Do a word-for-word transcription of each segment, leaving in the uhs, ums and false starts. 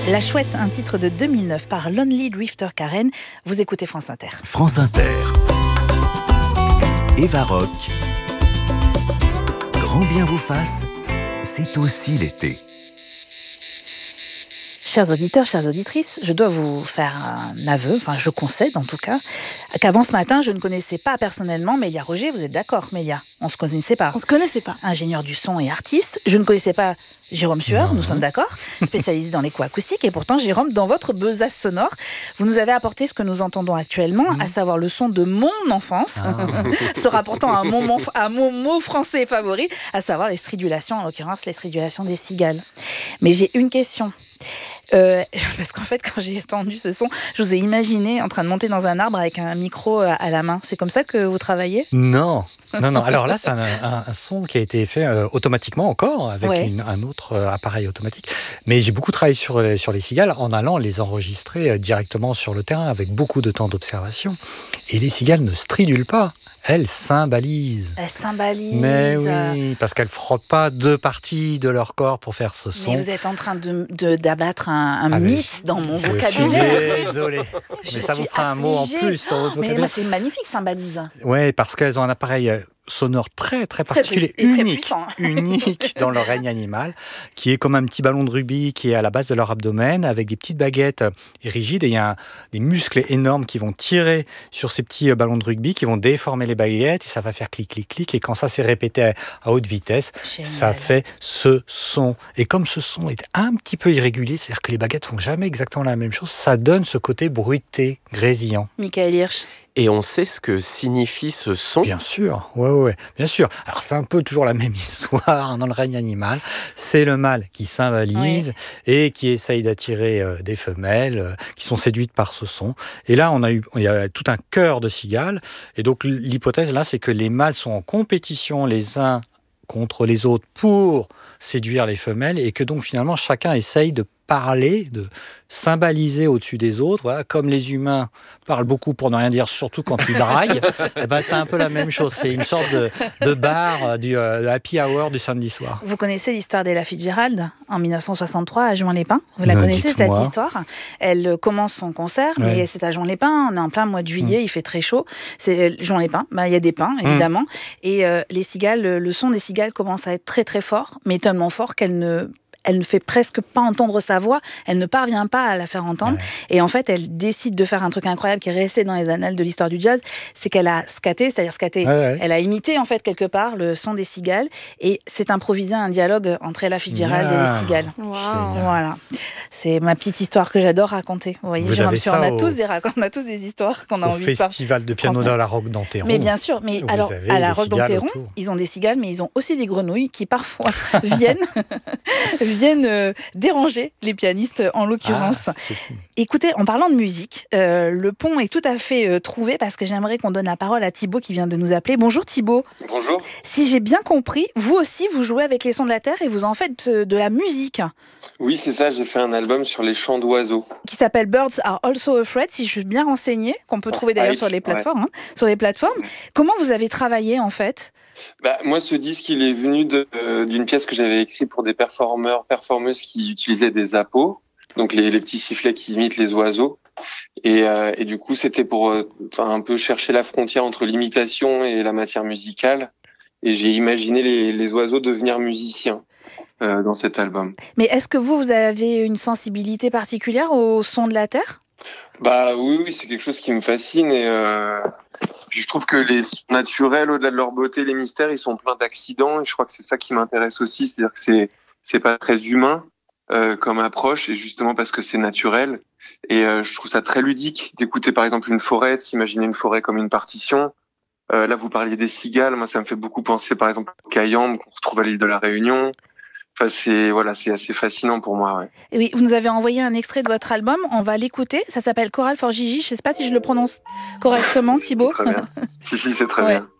La Chouette, un titre de deux mille neuf par Lonely Drifter Karen. Vous écoutez France Inter. France Inter. Eva Rock. Grand bien vous fasse, c'est aussi l'été. Chers auditeurs, chères auditrices, je dois vous faire un aveu, enfin je concède en tout cas, qu'avant ce matin, je ne connaissais pas personnellement Mélia Roger. Vous êtes d'accord, Mélia? On ne se connaissait pas. On se connaissait pas. Ingénieur du son et artiste. Je ne connaissais pas Jérôme Sueur, nous sommes d'accord, spécialisé dans l'écho acoustique. Et pourtant, Jérôme, dans votre besace sonore, vous nous avez apporté ce que nous entendons actuellement, à savoir le son de mon enfance, ah. se rapportant à mon, mon, à mon mot français favori, à savoir les stridulations, en l'occurrence les stridulations des cigales. Mais j'ai une question. Euh, parce qu'en fait, quand j'ai entendu ce son, je vous ai imaginé en train de monter dans un arbre avec un micro à la main. C'est comme ça que vous travaillez ? Non, non, non. Alors là, c'est un, un, un son qui a été fait euh, automatiquement encore, avec ouais. une, un autre euh, appareil automatique. Mais j'ai beaucoup travaillé sur, sur les cigales en allant les enregistrer euh, directement sur le terrain, avec beaucoup de temps d'observation. Et les cigales ne stridulent pas. Elles cymbalisent. Elles cymbalisent. Mais oui, parce qu'elles ne frottent pas deux parties de leur corps pour faire ce son. Mais vous êtes en train de, de, d'abattre un, un ah mythe dans mon je vocabulaire. Je suis désolé. Je mais ça suis vous fera affligée. un mot en plus dans votre vocabulaire. Mais moi, c'est magnifique, cymbalise. Oui, parce qu'elles ont un appareil sonore très très particulier, très, unique, très unique dans leur règne animal, qui est comme un petit ballon de rubis qui est à la base de leur abdomen avec des petites baguettes rigides, et il y a un, des muscles énormes qui vont tirer sur ces petits ballons de rugby, qui vont déformer les baguettes, et ça va faire clic clic clic, et quand ça c'est répété à, à haute vitesse, Génial. Ça fait ce son. Et comme ce son est un petit peu irrégulier, c'est-à-dire que les baguettes font jamais exactement la même chose, ça donne ce côté bruité, grésillant. Michael Hirsch. Et on sait ce que signifie ce son ? Bien sûr, ouais, ouais, bien sûr. Alors c'est un peu toujours la même histoire dans le règne animal. C'est le mâle qui cymbalise oui. et qui essaye d'attirer euh, des femelles euh, qui sont séduites par ce son. Et là, on a eu, il y a tout un chœur de cigales. Et donc l'hypothèse là, c'est que les mâles sont en compétition les uns contre les autres pour séduire les femelles, et que donc finalement chacun essaye de parler, de cymbaliser au-dessus des autres, voilà, comme les humains parlent beaucoup pour ne rien dire, surtout quand ils draguent. Et ben c'est un peu la même chose. C'est une sorte de, de bar du euh, happy hour du samedi soir. Vous connaissez l'histoire d'Ella Fitzgerald en dix-neuf cent soixante-trois à Juin-les-Pins. Vous la non, connaissez cette histoire ? Elle commence son concert, ouais. mais c'est à Juin-les-Pins. On est en plein mois de juillet, mmh. il fait très chaud. C'est Juin-les-Pins. Ben, il y a des pins évidemment, mmh. et euh, les cigales, le son des cigales commence à être très très fort, mais tellement fort qu'elle ne Elle ne fait presque pas entendre sa voix, elle ne parvient pas à la faire entendre. Ouais. Et en fait, elle décide de faire un truc incroyable qui est resté dans les annales de l'histoire du jazz, c'est qu'elle a scatté, c'est-à-dire scatté, ouais, ouais. elle a imité en fait quelque part le son des cigales, et c'est improvisé un dialogue entre Ella Fitzgerald yeah. et les cigales. Wow. Voilà, c'est ma petite histoire que j'adore raconter. Vous voyez, Vous Jérôme, on a au... tous des on a tous des histoires qu'on a au envie de faire. Festival de piano de la Roque d'Anteron. Mais bien sûr, mais Vous alors à la Roque d'Anteron, ils ont des cigales, mais ils ont aussi des grenouilles qui parfois viennent viennent euh, déranger les pianistes en l'occurrence. Ah, écoutez, en parlant de musique, euh, le pont est tout à fait euh, trouvé, parce que j'aimerais qu'on donne la parole à Thibaut qui vient de nous appeler. Bonjour Thibaut. Bonjour. Si j'ai bien compris, vous aussi vous jouez avec les sons de la terre et vous en faites de la musique. Oui, c'est ça, j'ai fait un album sur les chants d'oiseaux. Qui s'appelle Birds Are Also Afraid, si je suis bien renseignée, qu'on peut trouver d'ailleurs ah, sur les plateformes. Ouais. Hein, sur les plateformes. Comment vous avez travaillé en fait ? Bah, moi, ce disque, il est venu de, euh, d'une pièce que j'avais écrite pour des performeurs, performeuses qui utilisaient des appos, donc les, les petits sifflets qui imitent les oiseaux. Et, euh, et du coup, c'était pour euh, un peu chercher la frontière entre l'imitation et la matière musicale. Et j'ai imaginé les, les oiseaux devenir musiciens euh, dans cet album. Mais est-ce que vous, vous avez une sensibilité particulière au son de la terre ? Bah oui, oui, c'est quelque chose qui me fascine, et euh, je trouve que les sons naturels, au-delà de leur beauté, les mystères, ils sont pleins d'accidents, et je crois que c'est ça qui m'intéresse aussi, c'est-à-dire que c'est c'est pas très humain euh, comme approche, et justement parce que c'est naturel, et euh, je trouve ça très ludique d'écouter par exemple une forêt, de s'imaginer une forêt comme une partition. Euh, là, vous parliez des cigales, moi ça me fait beaucoup penser par exemple au Cayambe qu'on retrouve à l'île de la Réunion. Enfin, c'est, voilà, c'est assez fascinant pour moi. Ouais. Oui, vous nous avez envoyé un extrait de votre album, on va l'écouter. Ça s'appelle Choral for Gigi. Je ne sais pas si je le prononce correctement, Thibaut. C'est très bien. si, si, c'est très ouais. bien.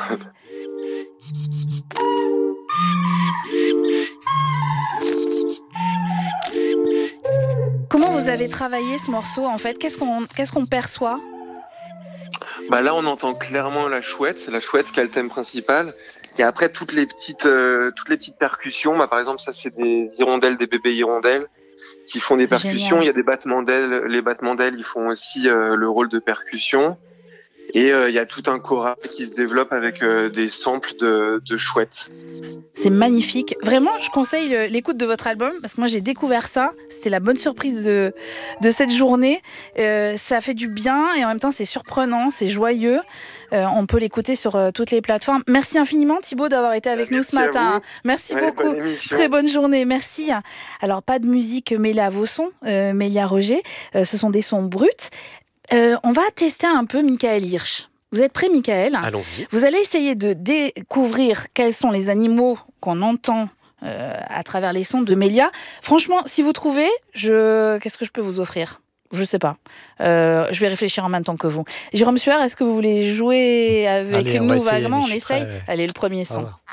Comment vous avez travaillé ce morceau en fait ? Qu'est-ce qu'on, qu'est-ce qu'on perçoit ? Bah là, on entend clairement la chouette. C'est la chouette qui a le thème principal. Et après, toutes les petites, euh, toutes les petites percussions. Bah, par exemple, ça, c'est des hirondelles, des bébés hirondelles. qui font des percussions. Génial. Il y a des battements d'ailes. Les battements d'ailes, ils font aussi euh, le rôle de percussion. Et euh, il y a tout un choral qui se développe avec euh, des samples de, de chouettes. C'est magnifique. Vraiment, je conseille l'écoute de votre album parce que moi, j'ai découvert ça. C'était la bonne surprise de, de cette journée. Euh, ça fait du bien et en même temps, c'est surprenant, c'est joyeux. Euh, on peut l'écouter sur euh, toutes les plateformes. Merci infiniment, Thibaut, d'avoir été avec Merci nous ce matin. Merci ouais, beaucoup. bonne Très bonne journée. Merci. Alors, pas de musique mêlée à vos sons, euh, Mélia Roger. Euh, ce sont des sons bruts. Euh, on va tester un peu Michael Hirsch. Vous êtes prêt, Michael ? Allons-y. Vous allez essayer de découvrir quels sont les animaux qu'on entend euh, à travers les sons de Mélia. Franchement, si vous trouvez, je... qu'est-ce que je peux vous offrir ? Je sais pas. Euh, je vais réfléchir en même temps que vous. Jérôme Sueur, est-ce que vous voulez jouer avec Allez, on nous va essayer, vaguement ? mais On je suis essaye. prêt. Allez, le premier son. Ah,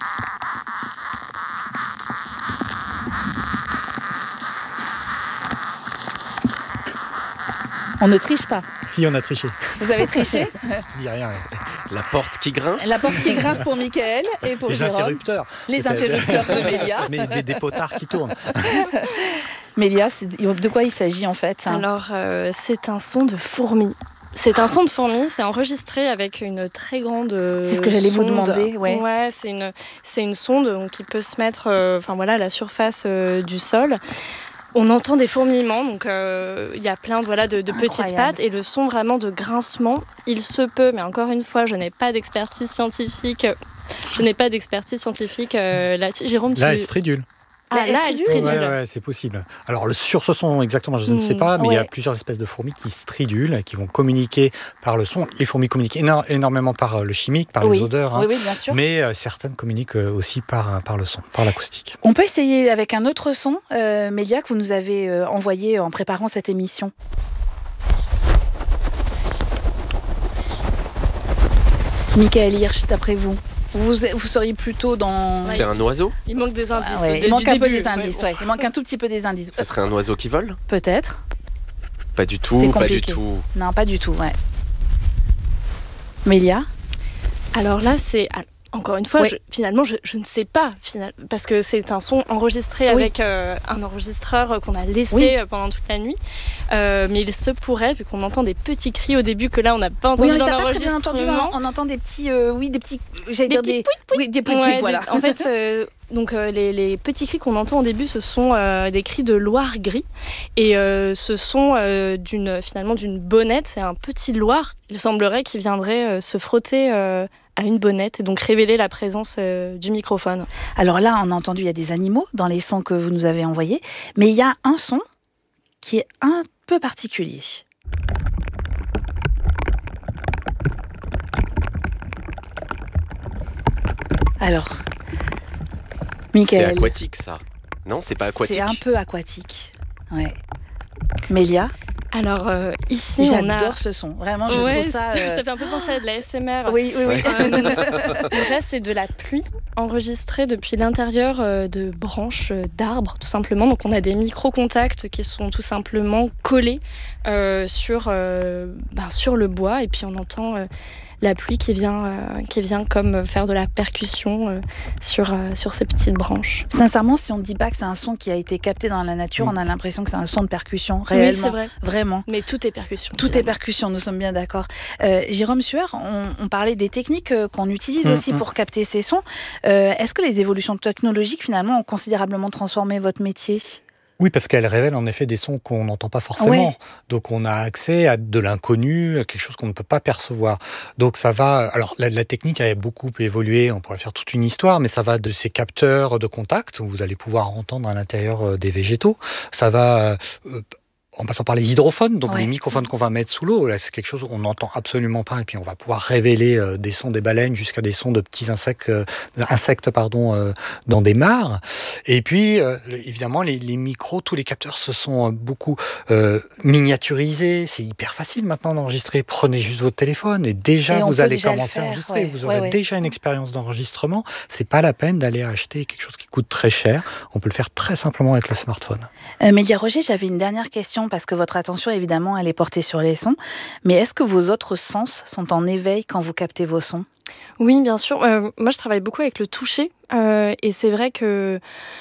On ne triche pas. si, on a triché. Vous avez triché ? Je dis rien. La porte qui grince. La porte qui grince pour Michael et pour Les Jérôme. interrupteurs. Les Peut-être. interrupteurs de Mélia. Mais des, des potards qui tournent. Mélia, c'est- de quoi il s'agit en fait ? Alors, euh, c'est un son de fourmi. C'est un son de fourmi, c'est enregistré avec une très grande euh, C'est ce que j'allais vous sonde. demander, ouais. Ouais, c'est une, c'est une sonde donc, qui peut se mettre euh, enfin, voilà, à la surface euh, du sol. On entend des fourmillements, donc euh, il y a plein de, voilà, de, de petites Incroyable. pattes et le son vraiment de grincement, il se peut, mais encore une fois, je n'ai pas d'expertise scientifique. Je n'ai pas d'expertise scientifique euh, là-dessus. Jérôme, tu... Là, elle stridule. Ah, là, elle stridule. Ouais, ouais, c'est possible. Alors, le, sur ce son, exactement, je ne sais Mmh, pas, mais il y a ouais. plusieurs espèces de fourmis qui stridulent, qui vont communiquer par le son. Les fourmis communiquent éno- énormément par euh, le chimique, par oui. les odeurs, hein, Oui, oui, bien sûr. mais euh, certaines communiquent euh, aussi par, par le son, par l'acoustique. On peut essayer avec un autre son, euh, Mélia, que vous nous avez euh, envoyé en préparant cette émission. Michael Hirsch, d'après vous, vous, vous seriez plutôt dans... C'est un oiseau. Il manque des indices. Ah ouais, dès il manque du un peu début. des indices, Ouais, ouais. Il manque un tout petit peu des indices. Ce serait un oiseau qui vole. Peut-être. Pas du tout, C'est pas du compliqué. tout. Non, pas du tout, ouais. Mélia ? Alors là, c'est... Encore une fois, Ouais. je, finalement, je, je ne sais pas, final, parce que c'est un son enregistré Oui. avec euh, un enregistreur qu'on a laissé Oui. euh, pendant toute la nuit. Euh, mais il se pourrait, vu qu'on entend des petits cris au début, que là, on n'a pas entendu Oui, on dans les a pas très bien entendus, mais l'enregistrement. on, on entend des petits... euh, oui, des petits... J'allais Des dire petits des... pouic, Oui, des pouic, Ouais, voilà. des- en fait, euh, donc, euh, les, les petits cris qu'on entend au début, ce sont euh, des cris de loir gris. Et euh, ce sont euh, d'une, finalement d'une bonnette, c'est un petit loir. Il semblerait qu'il viendrait euh, se frotter euh, à une bonnette et donc révéler la présence euh, du microphone. Alors là, on a entendu, il y a des animaux dans les sons que vous nous avez envoyés, mais il y a un son qui est un peu particulier. Alors, C'est Michael, aquatique, ça. Non, c'est pas aquatique. c'est un peu aquatique. Ouais. Mélia, Alors euh, ici, on a... j'adore ce son. Vraiment, je Ouais, trouve ça... euh, ça fait un peu penser à de la S M R. Oui, oui, oui. Euh, donc là, c'est de la pluie enregistrée depuis l'intérieur euh, de branches euh, d'arbres, tout simplement. Donc on a des micro-contacts qui sont tout simplement collés euh, sur, euh, ben, sur le bois. Et puis on entend euh, la pluie qui vient, euh, qui vient comme faire de la percussion euh, sur, euh, sur ces petites branches. Sincèrement, si on ne dit pas que c'est un son qui a été capté dans la nature, Mm. on a l'impression que c'est un son de percussion, Oui, réellement. c'est vrai. Vraiment. Mais tout est percussion. Tout est finalement. percussion, nous sommes bien d'accord. Euh, Jérôme Sueur, on, on parlait des techniques euh, qu'on utilise Mmh, aussi mmh. pour capter ces sons. Euh, est-ce que les évolutions technologiques, finalement, ont considérablement transformé votre métier ? Oui, parce qu'elle révèle en effet des sons qu'on n'entend pas forcément. Ouais. Donc on a accès à de l'inconnu, à quelque chose qu'on ne peut pas percevoir. Donc ça va... Alors la, la technique a beaucoup évolué, on pourrait faire toute une histoire, mais ça va de ces capteurs de contact, où vous allez pouvoir entendre à l'intérieur euh, des végétaux. Ça va... euh, en passant par les hydrophones, donc Ouais. les microphones qu'on va mettre sous l'eau, là c'est quelque chose qu'on n'entend absolument pas, et puis on va pouvoir révéler euh, des sons des baleines jusqu'à des sons de petits insectes, euh, insectes pardon, euh, dans des mares. Et puis euh, évidemment les, les micros, tous les capteurs se sont euh, beaucoup euh, miniaturisés. C'est hyper facile maintenant d'enregistrer. Prenez juste votre téléphone et déjà Et on vous peut allez déjà le commencer faire, à enregistrer. ouais. Vous aurez Ouais, ouais. déjà une expérience d'enregistrement. C'est pas la peine d'aller acheter quelque chose qui coûte très cher. On peut le faire très simplement avec le smartphone. Euh, Mélia Roger, j'avais une dernière question, parce que votre attention, évidemment, elle est portée sur les sons. Mais est-ce que vos autres sens sont en éveil quand vous captez vos sons ? Oui, bien sûr. Euh, moi, je travaille beaucoup avec le toucher. Euh, et c'est vrai que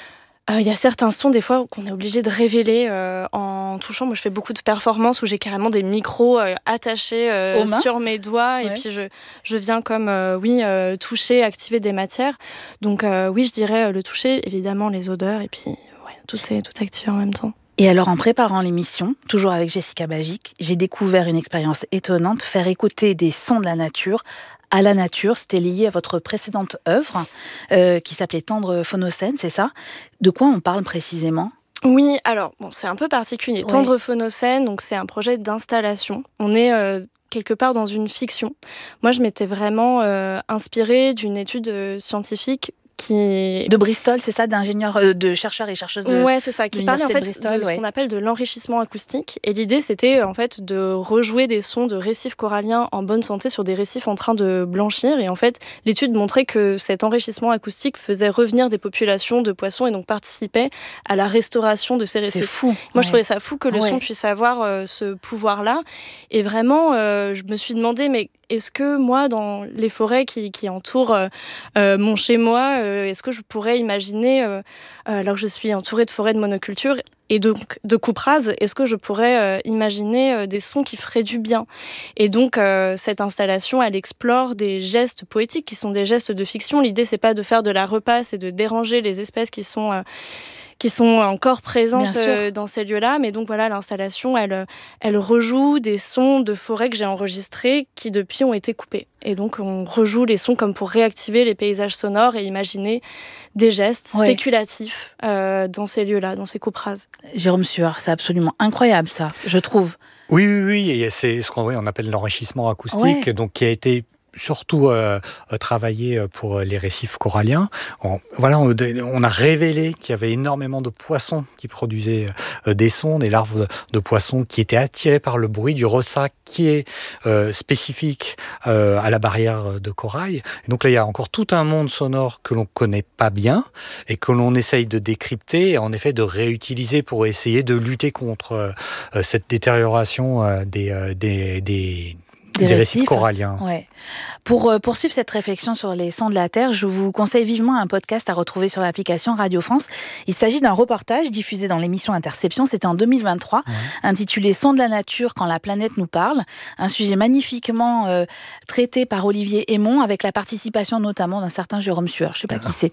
Il euh, y a certains sons, des fois, qu'on est obligé de révéler euh, en touchant. Moi, je fais beaucoup de performances où j'ai carrément des micros euh, attachés euh, sur mes doigts. Ouais. Et puis, je, je viens comme, euh, oui, euh, toucher, activer des matières. Donc, euh, oui, je dirais euh, le toucher, évidemment, les odeurs. Et puis, ouais, tout est tout activé en même temps. Et alors, en préparant l'émission, toujours avec Jessica Bagic, j'ai découvert une expérience étonnante, faire écouter des sons de la nature à la nature. C'était lié à votre précédente œuvre euh, qui s'appelait Tendre Phonocène, c'est ça ? De quoi on parle précisément ? Oui, alors, bon, c'est un peu particulier. Ouais. Tendre Phonocène, donc c'est un projet d'installation. On est euh, quelque part dans une fiction. Moi, je m'étais vraiment euh, inspirée d'une étude euh, scientifique qui... De Bristol, c'est ça, d'ingénieurs, euh, de chercheurs et chercheuses de Ouais, c'est ça, qui parlait en fait de, Bristol, de ouais. ce qu'on appelle de l'enrichissement acoustique. Et l'idée, c'était en fait de rejouer des sons de récifs coralliens en bonne santé sur des récifs en train de blanchir. Et en fait, l'étude montrait que cet enrichissement acoustique faisait revenir des populations de poissons et donc participait à la restauration de ces récifs. C'est fou. Moi, ouais. je trouvais ça fou que le ouais. son puisse avoir euh, ce pouvoir-là. Et vraiment, euh, je me suis demandé, mais est-ce que moi, dans les forêts qui, qui entourent euh, euh, mon chez-moi, euh, est-ce que je pourrais imaginer, euh, euh, alors que je suis entourée de forêts de monoculture et donc de coupes rases, est-ce que je pourrais euh, imaginer euh, des sons qui feraient du bien ? Et donc, euh, cette installation, elle explore des gestes poétiques qui sont des gestes de fiction. L'idée, c'est pas de faire de la repasse et de déranger les espèces qui sont... Euh, qui sont encore présentes euh, dans ces lieux-là. Mais donc voilà, l'installation, elle, elle rejoue des sons de forêt que j'ai enregistrés qui depuis ont été coupés. Et donc on rejoue les sons comme pour réactiver les paysages sonores et imaginer des gestes ouais. spéculatifs euh, dans ces lieux-là, dans ces coupes rases. Jérôme Sueur, c'est absolument incroyable ça, je trouve. Oui, oui, oui, et c'est ce qu'on oui, on appelle l'enrichissement acoustique, ouais. donc qui a été surtout euh, travaillé pour les récifs coralliens. On, voilà, on, on a révélé qu'il y avait énormément de poissons qui produisaient euh, des sons, des larves de, de poissons qui étaient attirés par le bruit du ressac qui est euh, spécifique euh, à la barrière de corail. Et donc là, il y a encore tout un monde sonore que l'on ne connaît pas bien et que l'on essaye de décrypter et en effet de réutiliser pour essayer de lutter contre euh, cette détérioration euh, des, euh, des, des Des, des récifs, récifs coralliens. Ouais. Pour euh, poursuivre cette réflexion sur les sons de la Terre, je vous conseille vivement un podcast à retrouver sur l'application Radio France. Il s'agit d'un reportage diffusé dans l'émission Interception, c'était en deux mille vingt-trois, ouais. intitulé « Sons de la nature quand la planète nous parle ». Un sujet magnifiquement euh, traité par Olivier Hémon, avec la participation notamment d'un certain Jérôme Sueur, je ne sais pas qui c'est,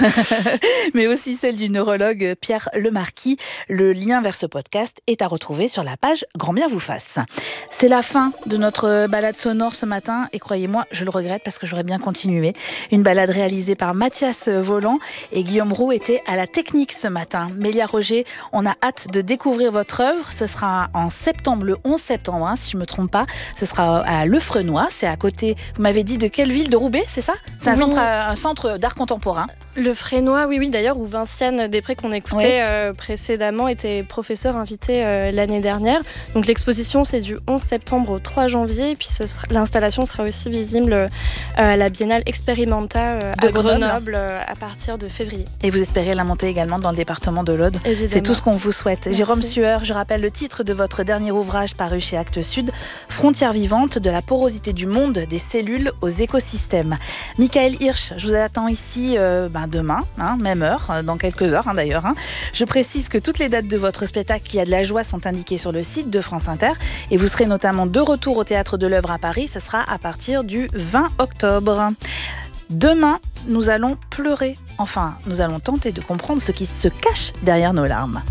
mais aussi celle du neurologue Pierre Lemarquis. Le lien vers ce podcast est à retrouver sur la page Grand Bien vous fasse. C'est la fin de notre balade sonore ce matin et croyez-moi, je le regrette parce que j'aurais bien continué. Une balade réalisée par Mathias Voland et Guillaume Roux était à la technique ce matin. Mélia Roger, on a hâte de découvrir votre œuvre. Ce sera en septembre, le onze septembre, hein, si je ne me trompe pas. Ce sera à Lefrenois, c'est à côté, vous m'avez dit de quelle ville ? De Roubaix, c'est ça ? C'est un, oui. centre, un centre d'art contemporain. Lefrenois, oui, oui, d'ailleurs, où Vinciane Després, qu'on écoutait oui. euh, précédemment, était professeur invité euh, l'année dernière. Donc l'exposition, c'est du onze septembre au trois janvier, et puis ce sera, l'installation sera aussi visible euh, à la Biennale Experimenta euh, à Grenoble, Grenoble euh, à partir de février. Et vous espérez la monter également dans le département de l'Aude. Évidemment. C'est tout ce qu'on vous souhaite. Merci. Jérôme Sueur, je rappelle le titre de votre dernier ouvrage paru chez Actes Sud, Frontières vivantes, de la porosité du monde des cellules aux écosystèmes. Michael Hirsch, je vous attends ici euh, ben demain, hein, même heure, dans quelques heures hein, d'ailleurs. Hein. Je précise que toutes les dates de votre spectacle Il y a de la joie sont indiquées sur le site de France Inter et vous serez notamment de retour au Théâtre de l'Œuvre à Paris. Ce sera à partir du vingt octobre. Demain, nous allons pleurer. Enfin, nous allons tenter de comprendre ce qui se cache derrière nos larmes.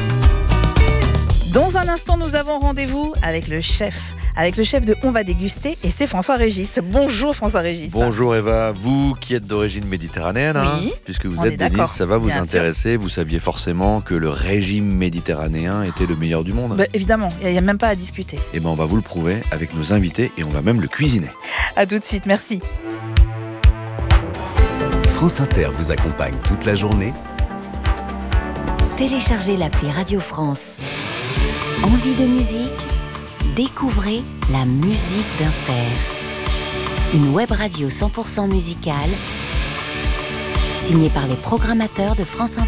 Dans un instant, nous avons rendez-vous avec le chef. Avec le chef de On va déguster et c'est François Régis. Bonjour François Régis. Bonjour Eva, vous qui êtes d'origine méditerranéenne, oui, hein, puisque vous êtes de Nice, ça va vous intéresser. Sûr. Vous saviez forcément que le régime méditerranéen était le meilleur du monde. Bah, évidemment, il n'y a même pas à discuter. Et ben on va vous le prouver avec nos invités et on va même le cuisiner. À tout de suite, merci. France Inter vous accompagne toute la journée. Téléchargez l'appli Radio France. Envie de musique ? Découvrez la musique d'Inter. Une web radio cent pour cent musicale, signée par les programmateurs de France Inter.